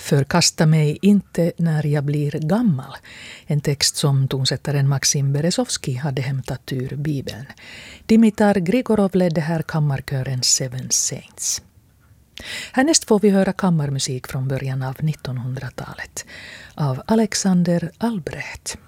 Förkasta mig inte när jag blir gammal. En text som tonsättaren Maxim Berezovsky hade hämtat ur Bibeln. Dimitar Grigorov ledde här kammarkören Seven Saints. Härnäst får vi höra kammarmusik från början av 1900-talet av Alexander Albrecht.